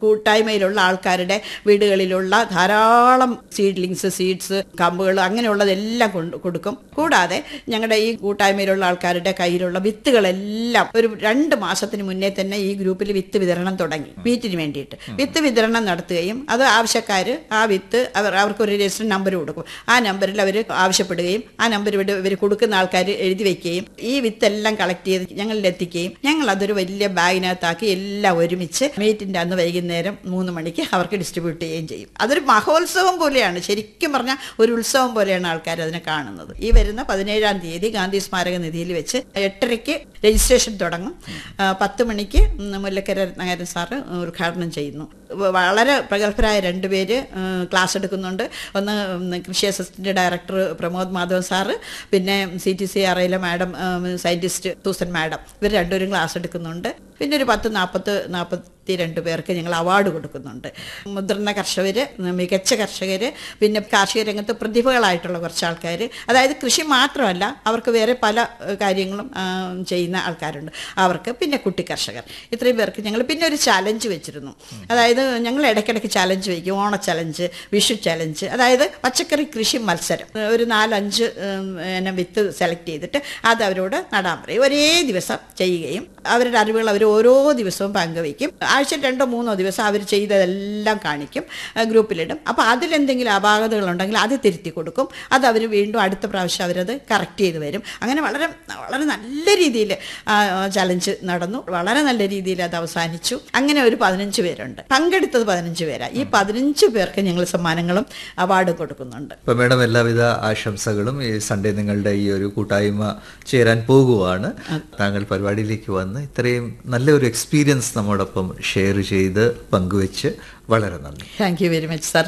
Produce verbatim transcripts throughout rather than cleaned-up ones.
കൂട്ടായ്മയിലുള്ള ആൾക്കാരുടെ വീടുകളിലുള്ള ധാരാളം seedlings, seeds, കമ്പുകൾ അങ്ങനെയുള്ളതെല്ലാം കൊണ്ട് കൊടുക്കും. കൂടാതെ ഞങ്ങളുടെ ഈ കൂട്ടായ്മയിലുള്ള ആൾക്കാരുടെ കയ്യിലുള്ള വിത്തുകളെല്ലാം ഒരു രണ്ട് മാസത്തിന് മുന്നേ തന്നെ ഈ ഗ്രൂപ്പിൽ വിത്ത് വിതരണം തുടങ്ങി. വീട്ടിന് വേണ്ടിയിട്ട് വിത്ത് വിതരണം നടത്തുകയും അത് ആവശ്യക്കാർ ആ വിത്ത് അവർ അവർക്കൊരു രജിസ്റ്റർ നമ്പർ കൊടുക്കും. ആ നമ്പറിൽ അവർ ആവശ്യപ്പെടുകയും ആ നമ്പർ ഇവിടെ ഇവർ കൊടുക്കുന്ന ആൾക്കാർ എഴുതി വെക്കുകയും ഈ വിത്തെല്ലാം കളക്ട് ചെയ്ത് ഞങ്ങളിൽ എത്തിക്കുകയും ഞങ്ങൾ അതൊരു വലിയ ബാഗിനകത്താക്കി എല്ലാം ഒരുമിച്ച് മീറ്റിന്റെ അന്ന് വൈകുന്നേരം മൂന്ന് മണിക്ക് അവർക്ക് ഡിസ്ട്രിബ്യൂട്ട് ചെയ്യുകയും ചെയ്യും. അതൊരു മഹോത്സവം പോലെയാണ്, ശരിക്കും പറഞ്ഞാൽ ഒരു ഉത്സവം പോലെയാണ് ആൾക്കാർ അതിനെ കാണുന്നത്. ഈ വരുന്ന പതിനേഴാം തീയതി ഗാന്ധി സ്മാരക നിധിയിൽ വെച്ച് എട്ടരയ്ക്ക് രജിസ്ട്രേഷൻ തുടങ്ങും. പത്ത് മണിക്ക് മുല്ലക്കര രത്നാകരൻ സാറ് ഉദ്ഘാടനം ചെയ്യുന്നു. വളരെ പ്രഗത്ഭരായ രണ്ടുപേര് ക്ലാസ് എടുക്കുന്നുണ്ട്. ഒന്ന് കൃഷി assistant director Pramod Madhavan sir, പിന്നെ C T C R ഐയിലെ madam scientist Susan madam, ഇവർ രണ്ടുപേരും ക്ലാസ് എടുക്കുന്നുണ്ട്. പിന്നെ ഒരു പത്ത് നാൽപ്പത്ത് നാൽപ്പത്തി രണ്ട് പേർക്ക് ഞങ്ങൾ അവാർഡ് കൊടുക്കുന്നുണ്ട്. മുതിർന്ന കർഷകർ, മികച്ച കർഷകർ, പിന്നെ കാർഷിക രംഗത്ത് പ്രതിഭകളായിട്ടുള്ള കുറച്ച് ആൾക്കാർ, അതായത് കൃഷി മാത്രമല്ല അവർക്ക് വേറെ പല കാര്യങ്ങളും ചെയ്യുന്ന ആൾക്കാരുണ്ട് അവർക്ക്, പിന്നെ കുട്ടി കർഷകർ, ഇത്രയും പേർക്ക് ഞങ്ങൾ പിന്നെ ഒരു ചലഞ്ച് വെച്ചിരുന്നു. അതായത് ഞങ്ങൾ ഇടയ്ക്കിടയ്ക്ക് ചലഞ്ച് വയ്ക്കും. ഓണ ചലഞ്ച്, വിഷു ചലഞ്ച്, അതായത് പച്ചക്കറി കൃഷി മത്സരം. ഒരു നാലഞ്ച് വിത്ത് സെലക്ട് ചെയ്തിട്ട് അത് അവരോട് നടാൻ പറയും. ഒരേ ദിവസം ചെയ്യുകയും അവരുടെ അറിവുകൾ അവർ ഓരോ ദിവസവും പങ്കുവയ്ക്കും. ആഴ്ചയിൽ രണ്ടോ മൂന്നോ ദിവസം അവർ ചെയ്തതെല്ലാം കാണിക്കും, ഗ്രൂപ്പിലിടും. അപ്പോൾ അതിലെന്തെങ്കിലും അപാകതകളുണ്ടെങ്കിൽ അത് തിരുത്തി കൊടുക്കും. അത് അവർ വീണ്ടും അടുത്ത പ്രാവശ്യം അവരത് കറക്റ്റ് ചെയ്ത് വരും. അങ്ങനെ വളരെ വളരെ നല്ല രീതിയിൽ ചലഞ്ച് നടന്നു. വളരെ നല്ല രീതിയിൽ അത് അവസാനിച്ചു. അങ്ങനെ ഒരു പതിനഞ്ച് പേരുണ്ട്. പങ്കെടുത്തത് പതിനഞ്ച് പേരാണ്. ഈ പതിനഞ്ച് പേർക്ക് ഞങ്ങൾ സമ്മാനങ്ങളും അവാർഡും കൊടുക്കുന്നുണ്ട്. അപ്പോൾ മാഡം, എല്ലാവിധ ആശംസകളും. ഈ സൺഡേ നിങ്ങളുടെ ഈ ഒരു കൂട്ടായ്മ ചേരാൻ പോകുവാണ്. താങ്കൾ പരിപാടിയിലേക്ക് വന്ന് ഇത്രയും നല്ലൊരു എക്സ്പീരിയൻസ് നമ്മോടൊപ്പം ഷെയർ ചെയ്ത് പങ്കുവെച്ച് വളരെ നന്ദി. Thank you very much sir.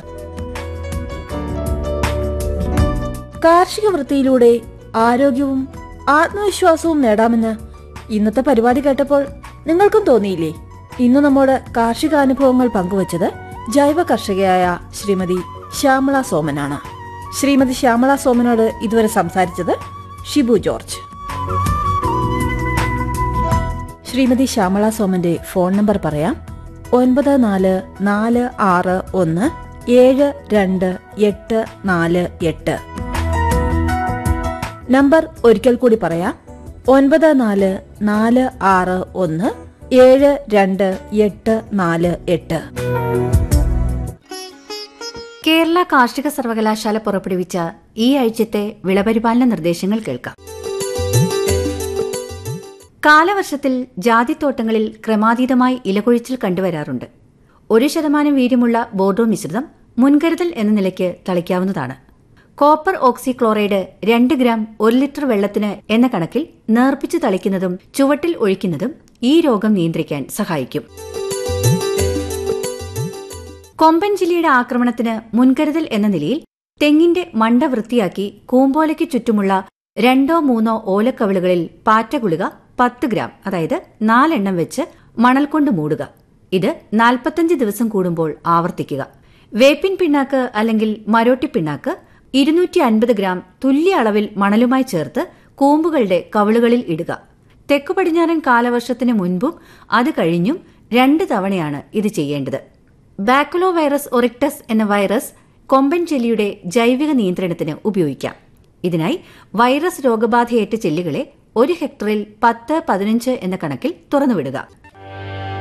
കാർഷിക വൃത്തിയിലൂടെ ആരോഗ്യവും ആത്മവിശ്വാസവും നേടാമെന്ന് ഇന്നത്തെ പരിപാടി കേട്ടപ്പോൾ നിങ്ങൾക്കും തോന്നിയില്ലേ? ഇന്ന് നമ്മുടെ കാർഷികാനുഭവങ്ങൾ പങ്കുവച്ചത് ജൈവ കർഷകയായ ശ്രീമതി ശ്യാമള സോമനാണ്. ശ്രീമതി ശ്യാമള സോമനോട് ഇതുവരെ സംസാരിച്ചത് Shibu George. Shrimati Shyamala സോമന്റെ phone number പറയാം: ഒൻപത് നാല് നാല് ആറ് ഒന്ന് ഏഴ് രണ്ട് എട്ട് നാല് എട്ട്. നമ്പർ ഒരിക്കൽ കൂടി പറയാം: ഒൻപത് നാല് നാല് ആറ് ഒന്ന് ഏഴ് രണ്ട് എട്ട് നാല് എട്ട്. കേരള കാർഷിക സർവകലാശാല പുറപ്പെടുവിച്ച ഈ ആഴ്ചത്തെ വിളപരിപാലന നിർദ്ദേശങ്ങൾ കേൾക്കാം. കാലവർഷത്തിൽ ജാതിത്തോട്ടങ്ങളിൽ ക്രമാതീതമായി ഇലകൊഴിച്ചിൽ കണ്ടുവരാറുണ്ട്. ഒരു ശതമാനം വീര്യമുള്ള ബോർഡോ മിശ്രിതം മുൻകരുതൽ എന്ന നിലയ്ക്ക് തളിക്കാവുന്നതാണ്. കോപ്പർ ഓക്സി ക്ലോറൈഡ് രണ്ട് ഗ്രാം ഒരു ലിറ്റർ വെള്ളത്തിന് എന്ന കണക്കിൽ നേർപ്പിച്ച് തളിക്കുന്നതും ചുവട്ടിൽ ഒഴിക്കുന്നതും ഈ രോഗം നിയന്ത്രിക്കാൻ സഹായിക്കും. കൊമ്പൻ ജില്ലയുടെ ആക്രമണത്തിന് മുൻകരുതൽ എന്ന നിലയിൽ തെങ്ങിന്റെ മണ്ട വൃത്തിയാക്കി കൂമ്പോലയ്ക്ക് ചുറ്റുമുള്ള രണ്ടോ മൂന്നോ ഓലക്കവിളുകളിൽ പാറ്റഗുളിക പത്ത് ഗ്രാം, അതായത് നാലെണ്ണം വെച്ച് മണൽ കൊണ്ട് മൂടുക. ഇത് നാൽപ്പത്തഞ്ച് ദിവസം കൂടുമ്പോൾ ആവർത്തിക്കുക. വേപ്പിൻ പിണ്ണാക്ക് അല്ലെങ്കിൽ മരോട്ടി പിണ്ണാക്ക് ഇരുന്നൂറ്റി അൻപത് ഗ്രാം തുല്യ അളവിൽ മണലുമായി ചേർത്ത് കൂമ്പുകളുടെ കവിളുകളിൽ ഇടുക. തെക്കു പടിഞ്ഞാറൻ കാലവർഷത്തിന് മുൻപും അത് കഴിഞ്ഞും രണ്ട് തവണയാണ് ഇത് ചെയ്യേണ്ടത്. ബാക്കുലോ വൈറസ് ഒറിക്ടസ് എന്ന വൈറസ് കൊമ്പൻ ചെല്ലിയുടെ ജൈവിക നിയന്ത്രണത്തിന് ഉപയോഗിക്കാം. ഇതിനായി വൈറസ് രോഗബാധയേറ്റ ചെല്ലികളെ ഒരു ഹെക്ടറിൽ പത്ത് പതിനഞ്ച് എന്ന കണക്കിൽ തുറന്നുവിടുക.